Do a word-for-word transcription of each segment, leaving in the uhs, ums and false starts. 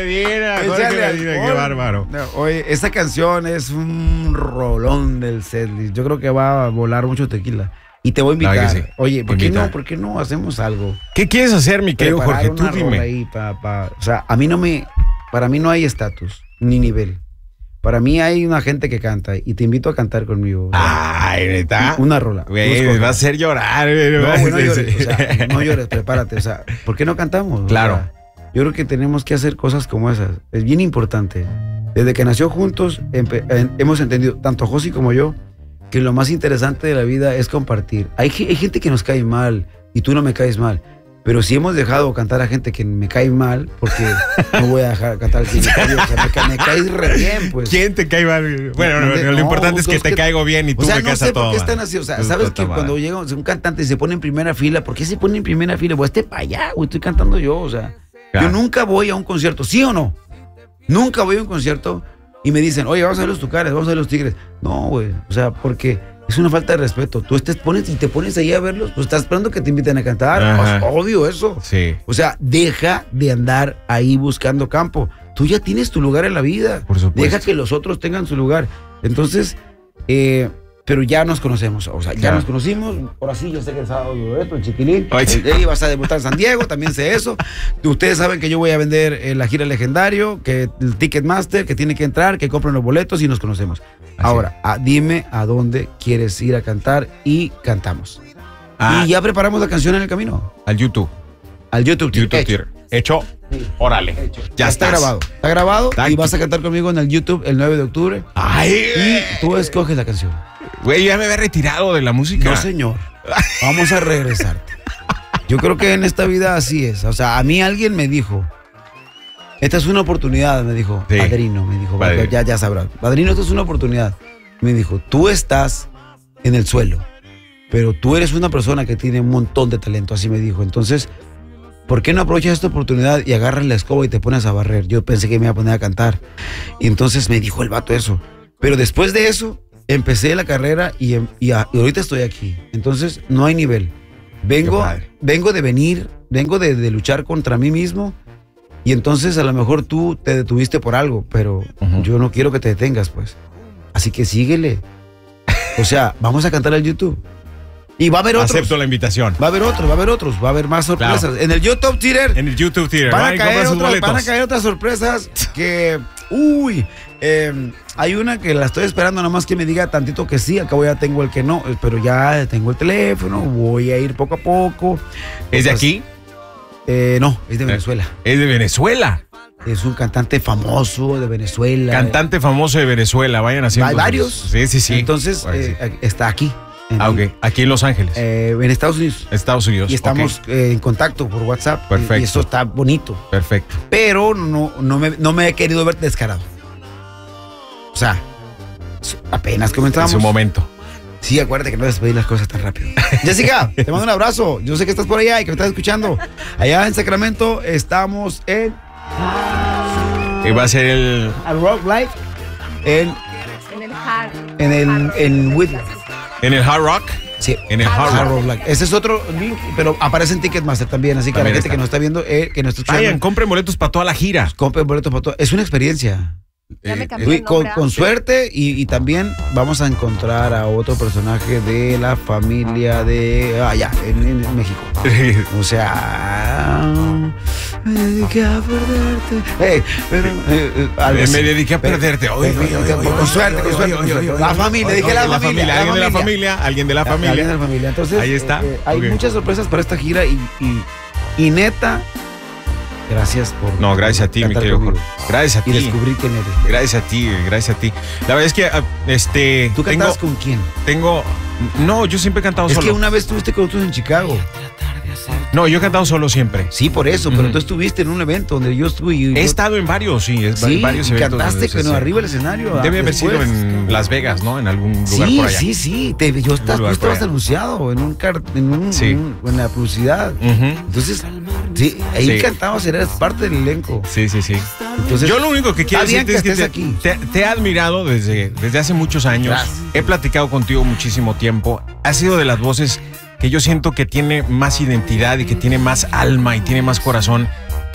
Medina, Jorge Medina, qué bárbaro. No, oye, esta canción es un rolón del setlist. Yo creo que va a volar mucho tequila. Y te voy a invitar. Sí. Oye, ¿por qué no? ¿Por qué no hacemos algo? ¿Qué quieres hacer, mi querido Jorge? Tú dime. Ahí pa, pa, o sea, a mí no me, para mí no hay estatus ni nivel. Para mí hay una gente que canta y te invito a cantar conmigo. Ay, ¿neta? Una rola. Güey, me va a hacer llorar. Güey. No, güey, no llores, o sea, no llores, prepárate. O sea, ¿por qué no cantamos? Claro. O sea, yo creo que tenemos que hacer cosas como esas. Es bien importante. Desde que nació juntos, hemos entendido, tanto Josi como yo, que lo más interesante de la vida es compartir. Hay, hay gente que nos cae mal y tú no me caes mal. Pero si hemos dejado cantar a gente que me cae mal, porque no voy a dejar cantar al que me cae, o sea, me, me caes re bien, pues. ¿Quién te cae mal? Bueno, no, no, lo importante es que te que, caigo bien y tú o sea, me caes no sé a todo. ¿Por qué están así? O sea, ¿sabes que cuando llega un cantante y se pone en primera fila, ¿por qué se pone en primera fila? Pues este para allá, güey, estoy cantando yo, o sea. Claro. Yo nunca voy a un concierto, ¿sí o no? Nunca voy a un concierto y me dicen, oye, vamos a ver los Tucares, vamos a ver los Tigres. No, güey, o sea, porque es una falta de respeto. Tú te pones y te pones ahí a verlos, pues estás esperando que te inviten a cantar. Pues, obvio eso. Sí. O sea, deja de andar ahí buscando campo. Tú ya tienes tu lugar en la vida. Por supuesto. Deja que los otros tengan su lugar. Entonces, eh, pero ya nos conocemos. O sea, ya claro. nos conocimos. Ahora sí, yo sé que el sábado esto, el chiquilín. Ahí vas a debutar en San Diego, también sé eso. Ustedes saben que yo voy a vender eh, la gira Legendario, que el Ticketmaster, que tiene que entrar, que compren los boletos y nos conocemos. Así. Ahora, a, dime a dónde quieres ir a cantar y cantamos. Ah. Y ya preparamos la canción en el camino. Al YouTube. Al YouTube. YouTube hecho. Hecho. Sí. Órale. Hecho. Ya, ya está grabado. Está grabado Thank y vas a cantar conmigo en el YouTube el nueve de octubre. Ay. Y tú escoges la canción. Güey, ya me había retirado de la música. No, señor. Vamos a regresarte. Yo creo que en esta vida así es. O sea, a mí alguien me dijo, esta es una oportunidad, me dijo. Sí. Padrino, me dijo. Padrino. Ya, ya sabrás. Padrino, esta es una oportunidad. Me dijo, tú estás en el suelo, pero tú eres una persona que tiene un montón de talento, así me dijo. Entonces, ¿por qué no aprovechas esta oportunidad y agarras la escoba y te pones a barrer? Yo pensé que me iba a poner a cantar. Y entonces me dijo el vato eso. Pero después de eso, empecé la carrera y, y, y ahorita estoy aquí. Entonces, no hay nivel. Vengo, vengo de venir, vengo de, de luchar contra mí mismo. Y entonces a lo mejor tú te detuviste por algo, pero uh-huh. yo no quiero que te detengas, pues. Así que síguele. O sea, vamos a cantar al YouTube. Y va a haber otros. Acepto la invitación. Va a haber otros, va a haber otros, va a haber más sorpresas. Claro. En el YouTube Theater. En el YouTube Theater. Van, a caer, otras, van a caer otras sorpresas que... Uy, eh, hay una que la estoy esperando, nada más que me diga tantito que sí, acabo ya tengo el que no, pero ya tengo el teléfono, voy a ir poco a poco. ¿Es de aquí? Eh, no, es de Venezuela. ¿Es de Venezuela? Es un cantante famoso de Venezuela. Cantante famoso de Venezuela, vayan haciendo. Hay varios. Sí, sí, sí. Entonces, bueno, eh, sí. está aquí. En, ah, ok. Aquí en Los Ángeles. Eh, en Estados Unidos. Estados Unidos. Y estamos okay. eh, en contacto por WhatsApp. Perfecto. Y, y eso está bonito. Perfecto. Pero no, no, me, no me he querido ver descarado. O sea, apenas comenzamos. En su momento. Sí, acuérdate que no debes pedir las cosas tan rápido. Jessica, te mando un abrazo. Yo sé que estás por allá y que me estás escuchando. Allá en Sacramento estamos en... Y va a ser el... Al Rock Live. En... En el Hard. En el... En Whitney. ¿En el Hard Rock? Sí. En el Hard, Hard Rock. Rock. Ese es otro link, pero aparece en Ticketmaster también. Así que también la gente está. Que nos está viendo, eh, que nos está escuchando. Vayan, compren boletos para toda la gira. Compren boletos para toda. Es una experiencia. Ya me Eh, con, con suerte y, y también vamos a encontrar a otro personaje de la familia de allá ah, en, en México. O sea, me dediqué a perderte. Hey, pero, eh, me, me dediqué a perderte. Oye, oye, oye, oye, con suerte, con suerte. Oye, oye, oye, la familia, dije la, la familia, familia, alguien de la familia, alguien de la familia, alguien de la familia. Entonces, ahí está. Eh, hay okay. muchas sorpresas para esta gira y, y, y neta. Gracias por... No, gracias a ti, mi querido Jorge. Gracias a ti. Y descubrir quién eres. Gracias a ti, gracias a ti. La verdad es que, este... ¿Tú cantabas con quién? Tengo... No, yo siempre he cantado es solo. Es que una vez estuviste con nosotros en Chicago. No, yo he cantado solo siempre. Sí, por eso, pero mm. tú estuviste en un evento donde yo estuve. Y he yo... estado en varios, sí, es, sí, varios eventos. Cantaste con, arriba del escenario. Debe haber sido en Las Vegas, ¿no? En algún lugar sí, por allá. Sí, sí, sí. Yo estás, tú estabas anunciado en un, car, en, un, sí. en, un, en la publicidad. Uh-huh. Entonces, sí, ahí sí. cantabas, eras parte del elenco. Sí, sí, sí. Entonces, yo lo único que quiero decirte que es que te, aquí. Te, te he admirado desde, desde hace muchos años. Gracias. He platicado contigo muchísimo tiempo. Has sido de las voces que yo siento que tiene más identidad y que tiene más alma y tiene más corazón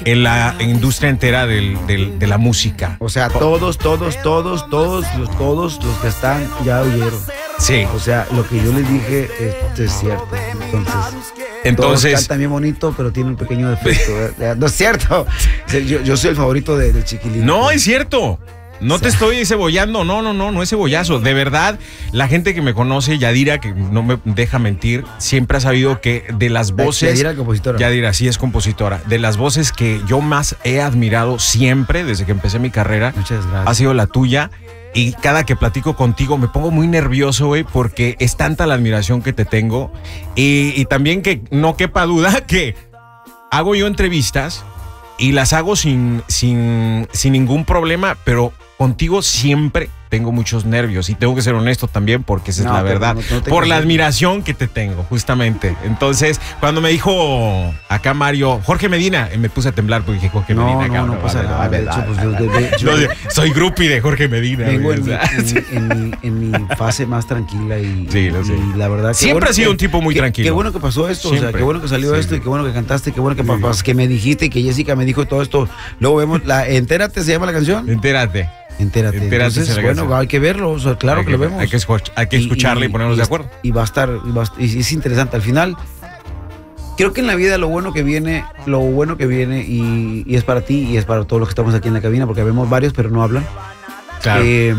en la industria entera del, del, de la música. O sea, todos, todos, todos, todos, los, todos los que están ya oyeron. Sí. O sea, lo que yo les dije esto es cierto. Entonces, Entonces todos cantan bien bonito, pero tiene un pequeño defecto. No es cierto. Yo, yo soy el favorito de, de Chiquilín. No, es cierto. No te estoy cebollando, no, no, no, no es cebollazo. De verdad, la gente que me conoce, Yadira, que no me deja mentir, siempre ha sabido que de las voces... Yadira, compositora. Yadira, sí es compositora. De las voces que yo más he admirado siempre, desde que empecé mi carrera, muchas gracias, ha sido la tuya. Y cada que platico contigo me pongo muy nervioso, güey, porque es tanta la admiración que te tengo. Y, y también que no quepa duda que hago yo entrevistas y las hago sin, sin, sin ningún problema, pero contigo siempre tengo muchos nervios y tengo que ser honesto también porque esa no, es la verdad, no, no por la admiración que te tengo, justamente. Entonces, cuando me dijo acá Mario, Jorge Medina, me puse a temblar porque dije Jorge no, Medina. No, cabrón, no pasa nada. De hecho, pues yo, de, de, yo, yo, soy groupie de Jorge Medina. Vengo en mi, en, en, mi, en mi fase más tranquila y, sí, lo sé. y la verdad... Siempre bueno ha sido que, un tipo muy que, tranquilo. Qué bueno que pasó esto, siempre. O sea, qué bueno que salió sí. esto y qué bueno que cantaste, qué bueno que, sí. pues, que me dijiste y que Jessica me dijo todo esto. Luego vemos la... Entérate, ¿se llama la canción? Entérate. Entérate. Entérate. Entonces, bueno, canción. Hay que verlo, o sea, claro hay que, que lo vemos. Hay que, hay que escucharla y, y, y ponernos y, de acuerdo. Y va a estar, y, va a, y es interesante. Al final, creo que en la vida lo bueno que viene, lo bueno que viene y, y es para ti y es para todos los que estamos aquí en la cabina, porque vemos varios, pero no hablan. Claro. Eh,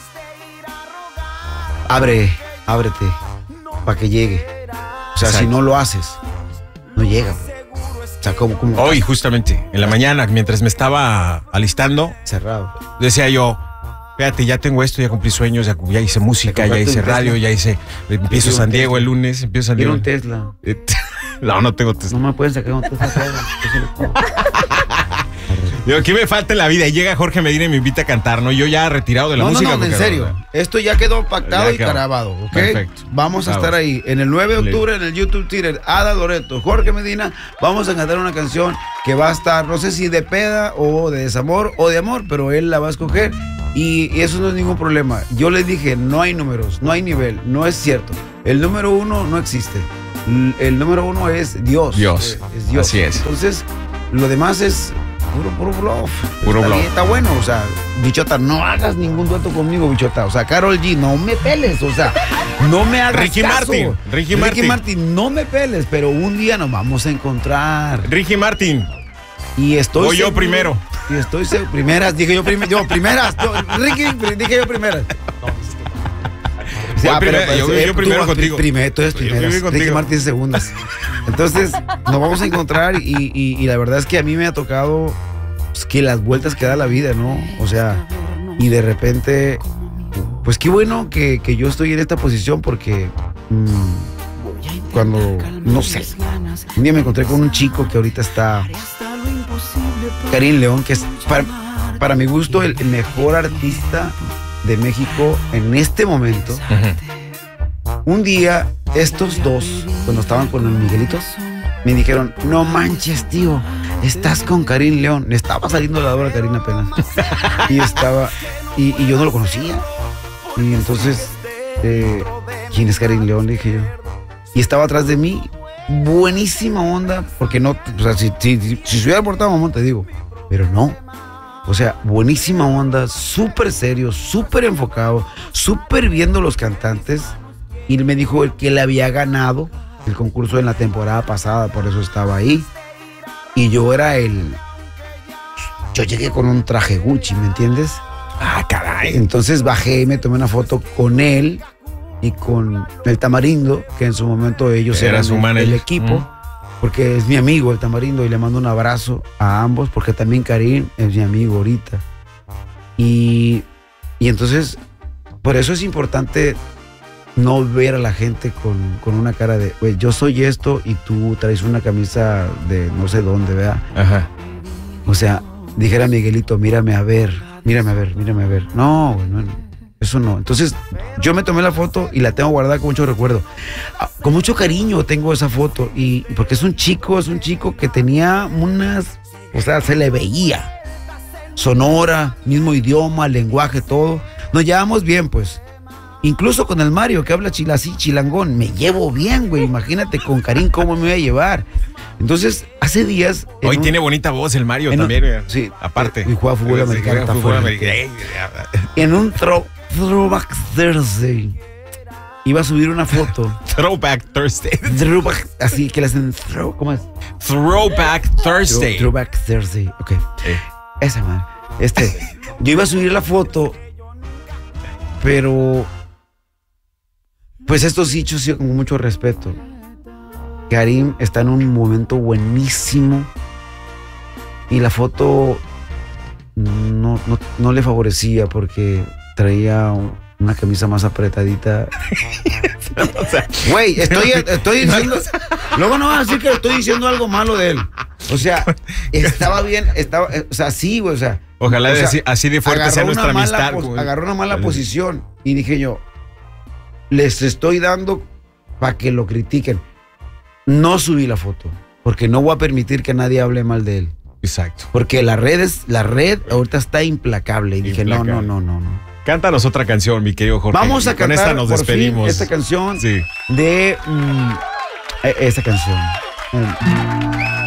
abre, ábrete para que llegue. O sea, Exacto. si no lo haces, no llega. O sea, ¿cómo, cómo Hoy, justamente, en la mañana, mientras me estaba alistando, cerrado, decía yo, fíjate, ya tengo esto, ya cumplí sueños, ya, ya hice música, ya hice radio, ya hice, empiezo San Diego Tesla. el lunes, empiezo San Diego. ¿Tiene un Tesla? No, no tengo Tesla. No me pueden sacar un Tesla. Digo, ¿qué me falta en la vida? Y llega Jorge Medina y me invita a cantar, ¿no? Yo ya retirado de la no, música. No, no, en serio. No, esto ya quedó pactado ya y quedó. grabado, ¿ok? Perfecto. Vamos a estar ahí. En el nueve de octubre, en el YouTube Twitter, Ada Loreto, Jorge Medina, vamos a cantar una canción que va a estar, no sé si de peda o de desamor o de amor, pero él la va a escoger. Y, y eso no es ningún problema. Yo les dije, no hay números, no hay nivel, no es cierto. El número uno no existe. El número uno es Dios. Dios. Es, es Dios. Así es. Entonces, lo demás es puro, puro bluff. Puro está, bluff. Está bueno, o sea, Bichota, no hagas ningún dueto conmigo, Bichota. O sea, Karol G, no me peles, o sea, no me hagas Ricky caso. Martin. Ricky, Ricky Martin. Martin, no me peles, pero un día nos vamos a encontrar. Ricky Martin. Y estoy Voy seguro, yo primero. Y estoy seguro. Primeras, dije yo primero. Yo, primeras. Yo, Ricky, dije yo primeras. Sí, ah, pero, pero, yo, eh, yo primero tú, contigo. Primero, tú eres primeras. Ricky Martin segundas. Entonces, nos vamos a encontrar y, y, y la verdad es que a mí me ha tocado pues, que las vueltas que da la vida, ¿no? O sea, y de repente, pues qué bueno que, que yo estoy en esta posición porque mmm, cuando, no sé, un día me encontré con un chico que ahorita está, Karim León, que es para, para mi gusto el mejor artista de México en este momento. Uh-huh. Un día estos dos, cuando estaban con el Miguelito, me dijeron, no manches, tío, estás con Karim León. Le estaba saliendo la hora a Karim apenas. Y estaba, y, y yo no lo conocía. Y entonces, eh, ¿quién es Karim León? Le dije yo. Y estaba atrás de mí, buenísima onda, porque no, o sea, si, si, si, si se hubiera portado mamón, te digo, pero no. O sea, buenísima onda, súper serio, súper enfocado, súper viendo los cantantes. Y me dijo el que le había ganado el concurso en la temporada pasada, por eso estaba ahí. Y yo era el... Yo llegué con un traje Gucci, ¿me entiendes? Ah, caray. Entonces bajé y me tomé una foto con él y con el Tamarindo, que en su momento ellos Era eran su el, el equipo. Mm. Porque es mi amigo el Tamarindo y le mando un abrazo a ambos, porque también Karim es mi amigo ahorita. Y, y entonces, por eso es importante no ver a la gente con, con una cara de, güey, yo soy esto y tú traes una camisa de no sé dónde, ¿verdad? Ajá. O sea, dijera Miguelito, mírame a ver, mírame a ver, mírame a ver. No, güey, no, eso no. Entonces, yo me tomé la foto y la tengo guardada con mucho recuerdo. Con mucho cariño tengo esa foto. Y porque es un chico, es un chico que tenía unas... O sea, se le veía. Sonora, mismo idioma, lenguaje, todo. Nos llevamos bien, pues. Incluso con el Mario, que habla chila, así, chilangón, me llevo bien, güey. Imagínate con Karim cómo me voy a llevar. Entonces, hace días... Hoy un, tiene bonita voz el Mario un, también. Sí. Aparte. Y juega fútbol sí, americano. Juega fútbol americano. En un throw, Throwback Thursday iba a subir una foto. Throwback Thursday. Throwback, así que le hacen throw, ¿cómo es? Throwback Thursday. Throw, throwback Thursday, ok. Eh. Esa, man. Este, yo iba a subir la foto, pero... Pues esto sí, sí, con mucho respeto. Karim está en un momento buenísimo y la foto no, no, no le favorecía porque traía una camisa más apretadita. Güey, estoy, estoy diciendo... Luego no vas a decir que estoy diciendo algo malo de él. O sea, estaba bien, estaba, o sea, sí, güey, o sea... Ojalá o sea, así, así de fuerte sea nuestra amistad. Pos, agarró una mala posición y dije yo, les estoy dando para que lo critiquen. No subí la foto, porque no voy a permitir que nadie hable mal de él. Exacto. Porque la red es, la red ahorita está implacable. Y dije, implacable. no, no, no, no, no. Cántanos otra canción, mi querido Jorge. Vamos a cantar con esta nos por despedimos. Fin esta canción sí. de... Mm, esta canción. Mm.